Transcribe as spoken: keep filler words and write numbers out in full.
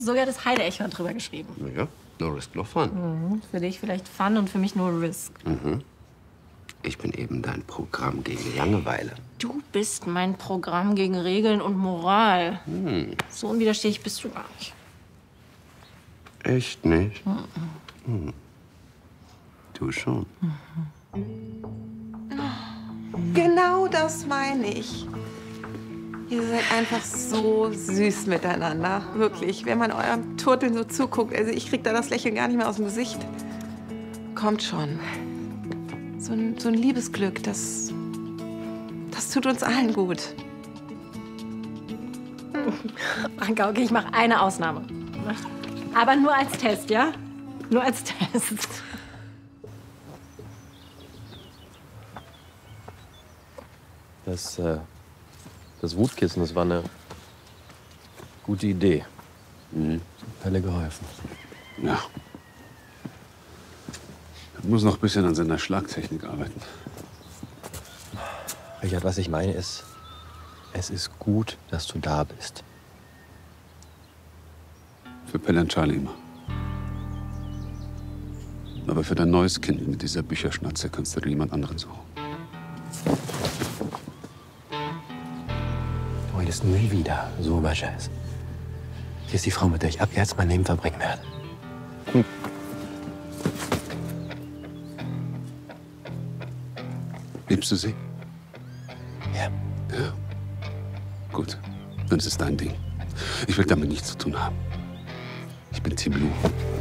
Sogar das Heide-Echo hat drüber geschrieben. Naja, no risk, no fun. Mhm. Für dich vielleicht Fun und für mich nur Risk. Mhm. Ich bin eben dein Programm gegen Langeweile. Du bist mein Programm gegen Regeln und Moral. Hm. So unwiderstehlich bist du gar nicht. Echt nicht? Mhm. Hm. Du schon. Mhm. Genau das meine ich. Ihr seid einfach so süß miteinander. Wirklich. Wenn man eurem Turteln so zuguckt, also ich krieg da das Lächeln gar nicht mehr aus dem Gesicht. Kommt schon. So ein, so ein Liebesglück, das, das tut uns allen gut. Franka, okay, ich mache eine Ausnahme. Aber nur als Test, ja? Nur als Test. Das, äh, das Wutkissen, das war eine gute Idee. Mhm. Pelle geholfen. Ja. Er muss noch ein bisschen an seiner Schlagtechnik arbeiten. Richard, was ich meine ist, es ist gut, dass du da bist. Für Pelle und Charlie immer. Aber für dein neues Kind mit dieser Bücherschnatze kannst du dir jemand anderen suchen. Du redest nie wieder so über Jazz. Sie ist die Frau, mit der ich ab jetzt mein Leben verbringen werde. Hm. Liebst du sie? Ja. Ja. Gut, dann ist es dein Ding. Ich will damit nichts zu tun haben. Ich bin Team Lou.